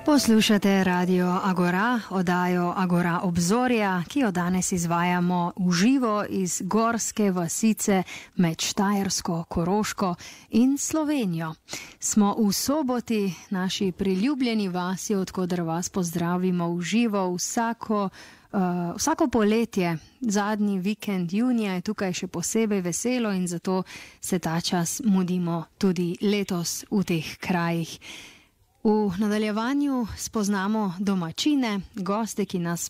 Poslušate Radio Agora, oddajo Agora Obzorja, ki jo danes izvajamo v živo iz gorske vasice med Štajersko, Koroško in Slovenijo. Smo v Soboti, naši priljubljeni vasi, odkoder vas pozdravimo v živo vsako poletje. Zadnji vikend junija je tukaj še posebej veselo in zato se ta čas mudimo tudi letos v teh krajih. V nadaljevanju spoznamo domačine, goste, ki vas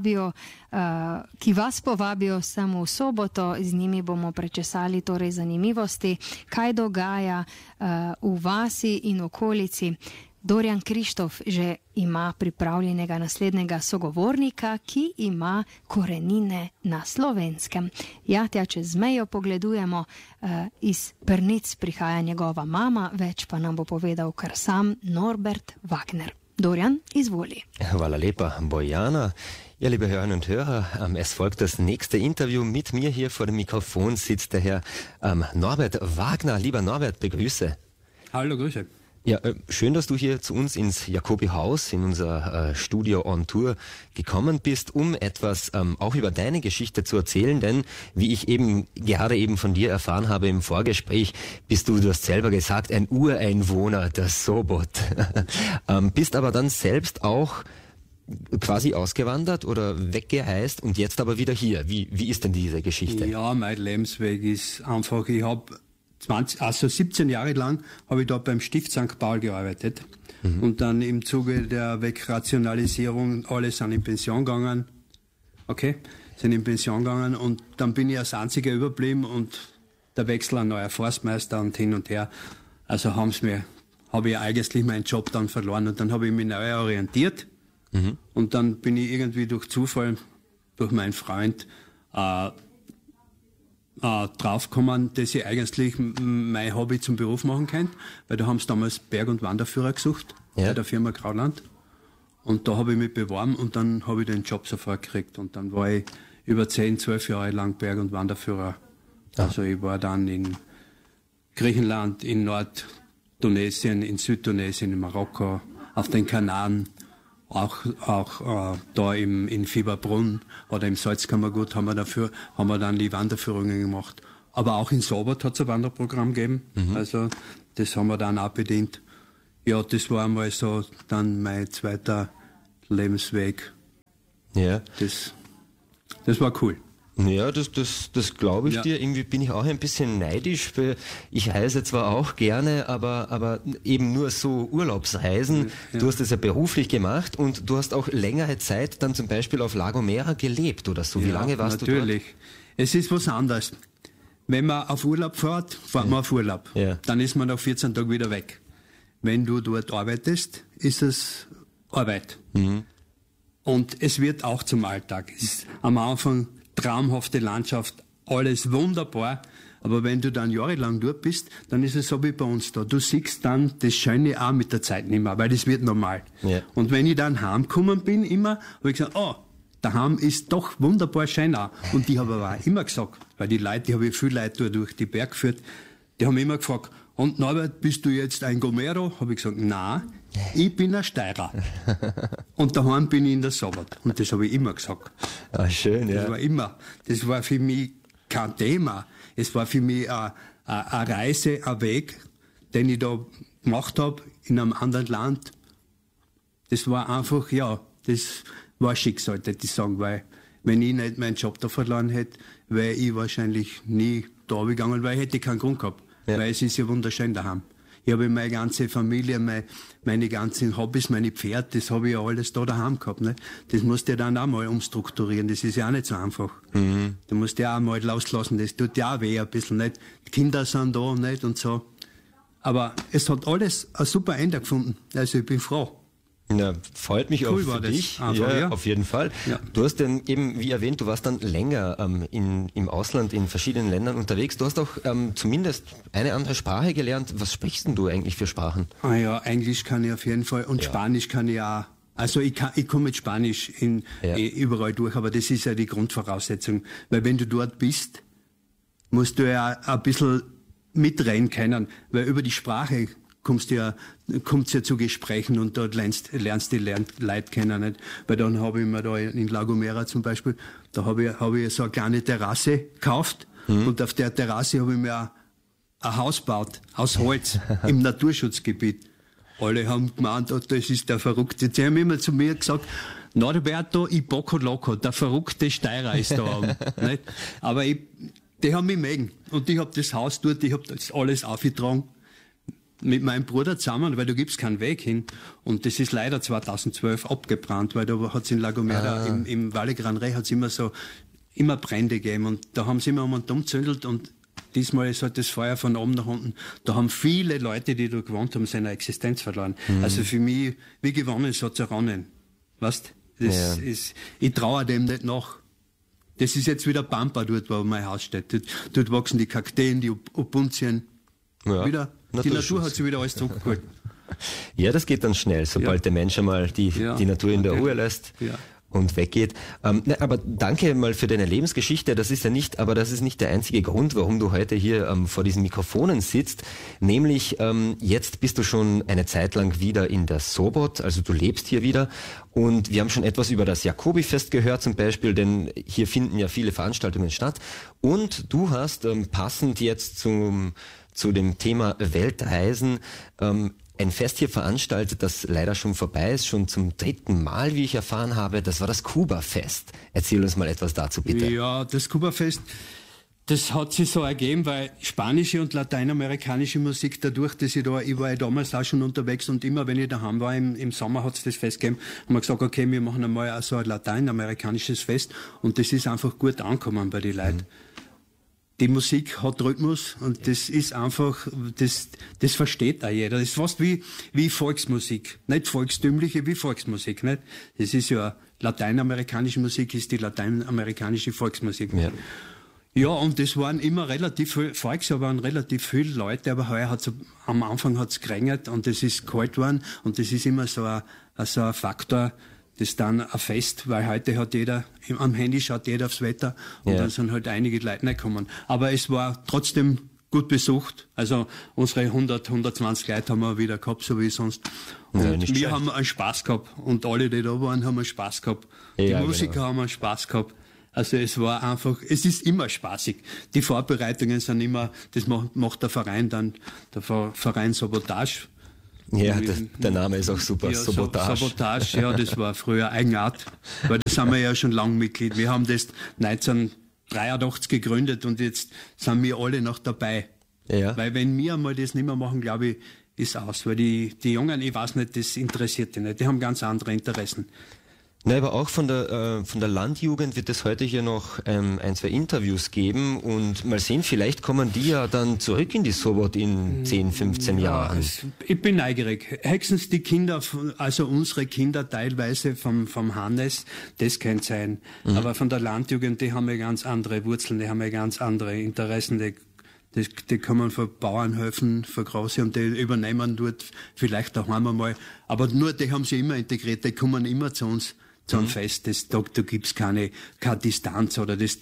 povabijo sem v Soboto. Z njimi bomo prečesali torej zanimivosti, kaj dogaja v vasi in okolici. Dorjan Krištof že ima pripravljenega naslednjega sogovornika, ki ima korenine na Slovenskem. Ja, tja čez mejo pogledujemo, iz Brnic prihaja njegova mama, več pa nam bo povedal kar sam Norbert Wagner. Dorjan, izvoli. Hvala lepa, Bojana. Ja, liebe Hörerinnen und Hörer, es folgt das nächste Interview. Mit mir hier vor dem Mikrofon sitzt der Herr Norbert Wagner. Lieber Norbert, begrüße. Hallo, Grüße. Ja, schön, dass du hier zu uns ins Jacobi-Haus, in unser Studio on Tour gekommen bist, um etwas auch über deine Geschichte zu erzählen, denn wie ich gerade von dir erfahren habe im Vorgespräch, bist du hast selber gesagt, ein Ureinwohner der Sobot. Bist aber dann selbst auch quasi ausgewandert oder weggereist und jetzt aber wieder hier. Wie ist denn diese Geschichte? Ja, mein Lebensweg ist einfach, ich habe 17 Jahre lang habe ich da beim Stift St. Paul gearbeitet. Und dann im Zuge der Wegrationalisierung, alle sind in Pension gegangen. Sind in Pension gegangen und dann bin ich als einziger überblieben und der Wechsel ein neuer Forstmeister und hin und her. Also habe ich eigentlich meinen Job dann verloren und dann habe ich mich neu orientiert. Und dann bin ich irgendwie durch Zufall, durch meinen Freund, draufgekommen, dass ich eigentlich mein Hobby zum Beruf machen könnte, weil da haben sie damals Berg- und Wanderführer gesucht, bei der Firma Krauland. Und da habe ich mich beworben und dann habe ich den Job sofort gekriegt. Und dann war ich über 10, 12 Jahre lang Berg- und Wanderführer. Also ich war dann in Griechenland, in Nordtunesien, in Südtunesien, in Marokko, auf den Kanaren, auch da in Fieberbrunn oder im Salzkammergut haben wir dann die Wanderführungen gemacht. Aber auch in Sobot hat es ein Wanderprogramm gegeben. Also das haben wir dann auch bedient. Ja, das war einmal so dann mein zweiter Lebensweg. Ja. Das war cool. Ja, das glaube ich dir. Irgendwie bin ich auch ein bisschen neidisch. Ich reise zwar auch gerne, aber eben nur so Urlaubsreisen. Ja. Du hast das ja beruflich gemacht und du hast auch längere Zeit dann zum Beispiel auf La Gomera gelebt oder so. Wie lange warst du dort? Natürlich. Es ist was anderes. Wenn man auf Urlaub fährt man auf Urlaub. Ja. Dann ist man nach 14 Tagen wieder weg. Wenn du dort arbeitest, ist es Arbeit. Und es wird auch zum Alltag. Es ist am Anfang traumhafte Landschaft, alles wunderbar, aber wenn du dann jahrelang dort bist, dann ist es so wie bei uns da. Du siehst dann das Schöne auch mit der Zeit nicht mehr, weil das wird normal. Ja. Und wenn ich dann heimgekommen bin, immer, habe ich gesagt, daheim ist doch wunderbar schön auch. Und die habe aber auch immer gesagt, weil die habe ich viele Leute durch die Berg geführt, die haben immer gefragt, und Norbert, bist du jetzt ein Gomero? Habe ich gesagt, nein, ich bin ein Steirer. Und daheim bin ich in der Sobot. Und das habe ich immer gesagt. Ah, schön, ja. Das war für mich kein Thema. Es war für mich eine Reise, ein Weg, den ich da gemacht habe in einem anderen Land. Das war einfach, das war Schicksal, würde ich sagen, weil wenn ich nicht meinen Job da verloren hätte, wäre ich wahrscheinlich nie da gegangen, weil ich hätte keinen Grund gehabt. Ja. Weil es ist ja wunderschön daheim. Ich habe meine ganze Familie, meine ganzen Hobbys, meine Pferde, das habe ich ja alles da daheim gehabt. Ne? Das musst du ja dann auch mal umstrukturieren, das ist ja auch nicht so einfach. Du musst ja auch mal loslassen, das tut ja auch weh ein bisschen, nicht? Die Kinder sind da, nicht? Und so. Aber es hat alles ein super Ende gefunden, also ich bin froh. Ja, freut mich cool auch für dich. Einfach, ja, auf jeden Fall. Ja. Du hast denn eben, wie erwähnt, du warst dann länger im Ausland, in verschiedenen Ländern unterwegs. Du hast auch zumindest eine andere Sprache gelernt. Was sprichst denn du eigentlich für Sprachen? Englisch kann ich auf jeden Fall und Spanisch kann ich auch. Also ich komme mit Spanisch überall durch, aber das ist ja die Grundvoraussetzung. Weil wenn du dort bist, musst du ja ein bisschen mitreden können, weil über die Sprache kommt's ja zu Gesprächen und dort lernst die Leute kennen, nicht? Weil dann habe ich mir da in La Gomera zum Beispiel, da habe ich so eine kleine Terrasse gekauft und auf der Terrasse habe ich mir ein Haus gebaut, aus Holz, im Naturschutzgebiet. Alle haben gemeint, oh, das ist der Verrückte. Sie haben immer zu mir gesagt, Norberto i Bocco Loco, der verrückte Steirer ist da oben. Nicht? Aber die haben mich mögen. Und ich habe das Haus dort, ich habe das alles aufgetragen. Mit meinem Bruder zusammen, weil da gibt's keinen Weg hin. Und das ist leider 2012 abgebrannt, weil da hat's in La Gomera, im Valle Gran Rey hat's immer Brände gegeben. Und da haben sie immer um und umzündelt und diesmal ist halt das Feuer von oben nach unten. Da haben viele Leute, die da gewohnt haben, seine Existenz verloren. Also für mich, wie gewonnen, so zerronnen. Weißt? Das ist, ich traue dem nicht nach. Das ist jetzt wieder Pampa dort, wo mein Haus steht. Dort wachsen die Kakteen, die Opuntien. Wieder. Die Natur hat sich wieder alles zurückgeholt. Ja, das geht dann schnell, sobald der Mensch einmal die Natur in der Ruhe lässt und weggeht. Aber danke mal für deine Lebensgeschichte. Das ist nicht der einzige Grund, warum du heute hier vor diesen Mikrofonen sitzt. Nämlich jetzt bist du schon eine Zeit lang wieder in der Sobot, also du lebst hier wieder. Und wir haben schon etwas über das Jakobifest gehört zum Beispiel, denn hier finden ja viele Veranstaltungen statt. Und du hast passend jetzt zu dem Thema Weltreisen ein Fest hier veranstaltet, das leider schon vorbei ist, schon zum 3. Mal, wie ich erfahren habe. Das war das Kuba-Fest. Erzähl uns mal etwas dazu, bitte. Ja, das Kuba-Fest, das hat sich so ergeben, weil spanische und lateinamerikanische Musik dadurch, ich war ja damals auch schon unterwegs und immer, wenn ich daheim war, im Sommer hat es das Fest gegeben, haben wir gesagt, okay, wir machen einmal so ein lateinamerikanisches Fest und das ist einfach gut angekommen bei den Leuten. Die Musik hat Rhythmus und das ist einfach, das versteht auch jeder. Das ist fast wie Volksmusik. Nicht volkstümliche, wie Volksmusik, nicht? Das ist ja, lateinamerikanische Musik ist die lateinamerikanische Volksmusik. Ja, und das waren immer relativ viele, voriges Jahr waren relativ viele Leute, aber heuer am Anfang hat's geregnet und es ist kalt geworden und das ist immer so ein Faktor, das ist dann ein Fest, weil heute hat jeder, am Handy schaut jeder aufs Wetter und dann sind halt einige Leute nicht gekommen. Aber es war trotzdem gut besucht. Also unsere 120 Leute haben wir wieder gehabt, so wie sonst. Und wir haben einen Spaß gehabt und alle, die da waren, haben einen Spaß gehabt. Die Musiker haben einen Spaß gehabt. Also es war einfach, es ist immer spaßig. Die Vorbereitungen sind immer, das macht der Verein dann, der Verein Sabotage. Ja, der Name ist auch super, ja, Sabotage. Sabotage, ja, das war früher Eigenart, weil das sind wir ja schon lang Mitglied. Wir haben das 1983 gegründet und jetzt sind wir alle noch dabei. Ja. Weil wenn wir einmal das nicht mehr machen, glaube ich, ist aus. Weil die Jungen, ich weiß nicht, das interessiert die nicht. Die haben ganz andere Interessen. Na, aber auch von der Landjugend wird es heute hier noch 2 Interviews geben und mal sehen, vielleicht kommen die ja dann zurück in die Sobot in 10, 15 Jahren. Ich bin neugierig. Höchstens die Kinder, also unsere Kinder teilweise vom Hannes, das könnte sein. Aber von der Landjugend, die haben ja ganz andere Wurzeln, die haben ja ganz andere Interessen, die kommen von Bauernhöfen, von Große und die übernehmen dort vielleicht auch einmal. Aber nur die haben sie immer integriert, die kommen immer zu uns. So ein Fest, da gibt's keine Distanz oder das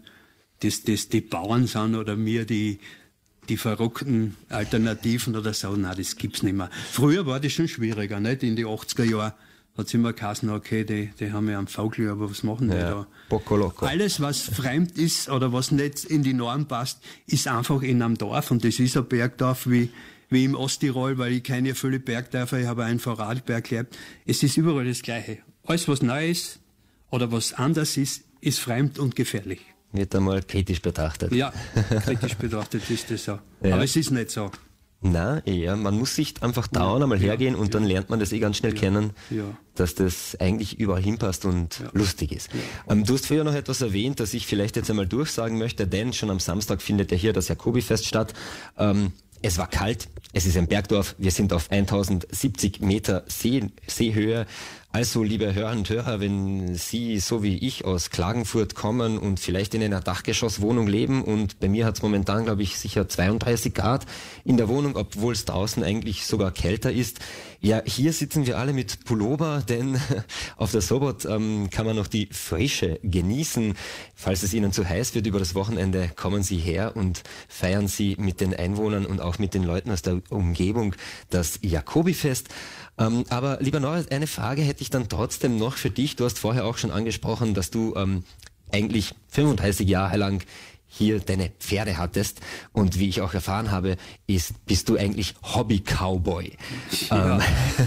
die Bauern sind oder mir die verrückten Alternativen oder so. Nein, das gibt's nicht mehr. Früher war das schon schwieriger, nicht? In die 80er Jahren hat's immer geheißen, okay, die haben ja einen Vogel, aber was machen die da? Bocco Loco. Alles, was fremd ist oder was nicht in die Norm passt, ist einfach in einem Dorf und das ist ein Bergdorf wie im Osttirol, weil ich kenne ja viele Bergdörfer, ich habe einen Vorarlberg gelebt. Es ist überall das Gleiche. Alles, was neu ist oder was anders ist fremd und gefährlich. Wird einmal kritisch betrachtet. Ja, kritisch betrachtet ist das so. Ja. Aber es ist nicht so. Na, man muss sich einfach dauern, einmal hergehen und dann lernt man das ganz schnell kennen, dass das eigentlich überall hinpasst und lustig ist. Ja. Du hast früher noch etwas erwähnt, das ich vielleicht jetzt einmal durchsagen möchte, denn schon am Samstag findet ja hier das Jakobifest statt. Es war kalt, es ist ein Bergdorf, wir sind auf 1070 Meter Seehöhe. Also, liebe Hörerinnen und Hörer, wenn Sie, so wie ich, aus Klagenfurt kommen und vielleicht in einer Dachgeschosswohnung leben, und bei mir hat es momentan, glaube ich, sicher 32 Grad in der Wohnung, obwohl es draußen eigentlich sogar kälter ist. Ja, hier sitzen wir alle mit Pullover, denn auf der Sobot kann man noch die Frische genießen. Falls es Ihnen zu heiß wird über das Wochenende, kommen Sie her und feiern Sie mit den Einwohnern und auch mit den Leuten aus der Umgebung das Jakobifest. Aber lieber Norbert, eine Frage hätte ich dann trotzdem noch für dich. Du hast vorher auch schon angesprochen, dass du eigentlich 35 Jahre lang hier deine Pferde hattest, und wie ich auch erfahren habe, bist du eigentlich Hobby-Cowboy. Ja.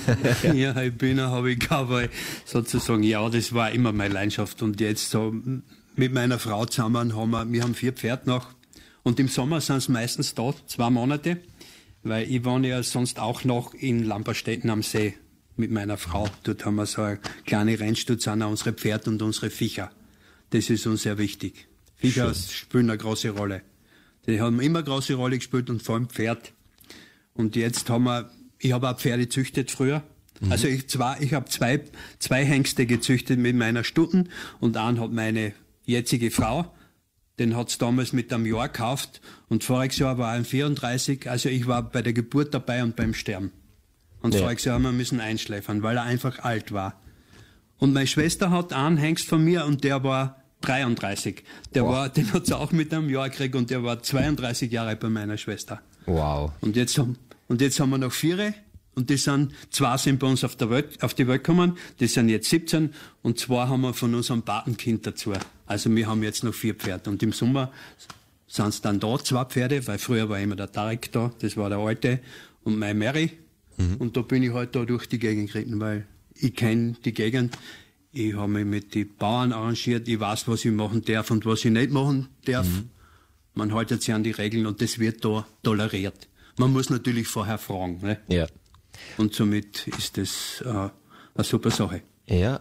Ja, ich bin ein Hobby-Cowboy sozusagen. Ja, das war immer meine Leidenschaft, und jetzt so mit meiner Frau zusammen wir haben 4 Pferde noch, und im Sommer sind es meistens da, 2 Monate, weil ich wohne ja sonst auch noch in Lamperstetten am See mit meiner Frau. Dort haben wir so eine kleine Ranch, dort sind auch unsere Pferde und unsere Viecher. Das ist uns sehr wichtig. Viecher spielen eine große Rolle. Die haben immer eine große Rolle gespielt, und vor allem Pferd. Und jetzt ich habe auch Pferde gezüchtet früher. Mhm. Also ich habe zwei Hengste gezüchtet mit meiner Stutten, und einen hat meine jetzige Frau. Den hat's damals mit einem Jahr gekauft, und voriges Jahr war er 34. Also ich war bei der Geburt dabei und beim Sterben. Und voriges Jahr haben wir müssen einschläfern, weil er einfach alt war. Und meine Schwester hat einen Hengst von mir, und der war 33. Den hat sie auch mit einem Jahr gekriegt, und der war 32 Jahre bei meiner Schwester. Wow. Und jetzt haben wir noch 4, und zwei sind bei uns auf die Welt gekommen, die sind jetzt 17, und 2 haben wir von unserem Patenkind dazu. Also wir haben jetzt noch 4 Pferde, und im Sommer sind es dann da 2 Pferde, weil früher war immer der Tarek da, das war der Alte, und meine Mary. Und da bin ich halt da durch die Gegend geritten, weil ich kenne die Gegend. Ich habe mich mit den Bauern arrangiert, ich weiß, was ich machen darf und was ich nicht machen darf. Man haltet sich an die Regeln, und das wird da toleriert. Man muss natürlich vorher fragen. Ne? Ja. Und somit ist das eine super Sache. Ja,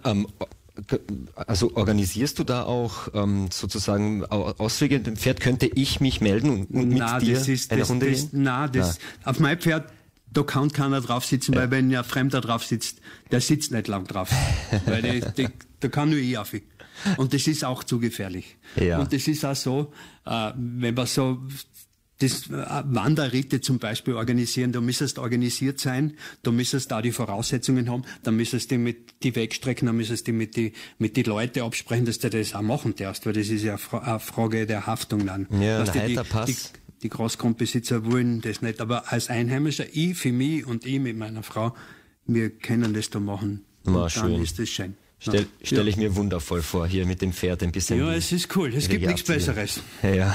also organisierst du da auch sozusagen Ausflüge? Dem Pferd könnte ich mich melden und mit dir eine Runde gehen? Auf mein Pferd, da kann keiner drauf sitzen, weil wenn ein Fremder drauf sitzt, der sitzt nicht lang drauf. Weil da kann nur ich auf. Und das ist auch zu gefährlich. Ja. Und das ist auch so, wenn man so Wanderritte zum Beispiel organisieren, da müsstest du organisiert sein, da müsstest du auch die Voraussetzungen haben, da müsstest du mit die Wegstrecken, da müsstest du mit die Leute absprechen, dass du das auch machen darfst, weil das ist ja eine Frage der Haftung dann. Ja, der Halterpass. Die Großgrundbesitzer wollen das nicht, aber als Einheimischer, ich für mich und ich mit meiner Frau, wir können das da machen. Und schön. Dann ist das schön. Stell ich mir wundervoll vor, hier mit dem Pferd ein bisschen. Ja, es ist cool, es gibt nichts Besseres. Ja.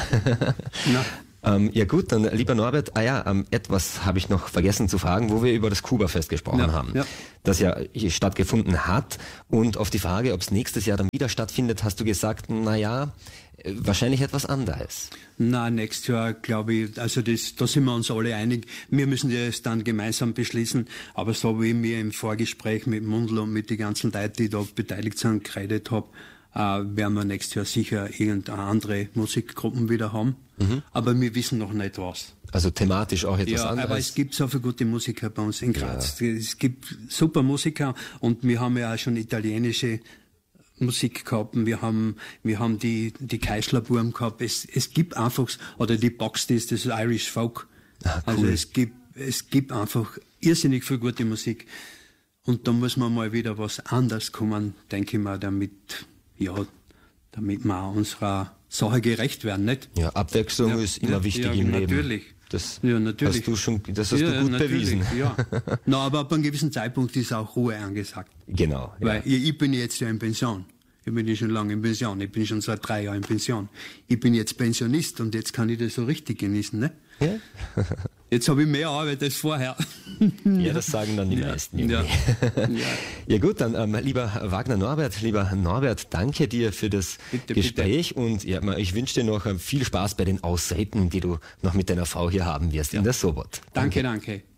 Ja gut, dann lieber Norbert, etwas habe ich noch vergessen zu fragen, wo wir über das Kubafest gesprochen haben, das ja hier stattgefunden hat, und auf die Frage, ob es nächstes Jahr dann wieder stattfindet, hast du gesagt, wahrscheinlich etwas anderes. Nächstes Jahr glaube ich, also da sind wir uns alle einig, wir müssen das dann gemeinsam beschließen, aber so wie ich mir im Vorgespräch mit Mundl und mit den ganzen Leuten, die da beteiligt sind, geredet habe, werden wir nächstes Jahr sicher irgendeine andere Musikgruppen wieder haben. Aber wir wissen noch nicht was. Also thematisch auch etwas anderes? Ja, aber es gibt so viele gute Musiker bei uns in Graz. Ja. Es gibt super Musiker, und wir haben ja auch schon italienische Musik gehabt. Wir haben die Keischlerbuben gehabt. Es gibt einfach, oder die Boxties, das ist Irish Folk. Cool. Also es gibt einfach irrsinnig viel gute Musik. Und da muss man mal wieder was anderes kommen, denke ich mal, damit wir unserer Sache gerecht werden, nicht? Ja, Abwechslung ist immer wichtig im Leben. Natürlich. Das hast du gut bewiesen. Ja. Aber ab einem gewissen Zeitpunkt ist auch Ruhe angesagt. Genau. Weil ich bin jetzt ja in Pension. Ich bin ja schon lange in Pension. Ich bin schon seit 3 Jahren in Pension. Ich bin jetzt Pensionist, und jetzt kann ich das so richtig genießen, ne? Ja. Jetzt habe ich mehr Arbeit als vorher. Ja, das sagen dann die meisten. Ja gut, dann lieber Wagner Norbert, danke dir für das Gespräch, und ich wünsche dir noch viel Spaß bei den Ausritten, die du noch mit deiner Frau hier haben wirst in der Sobot. Danke.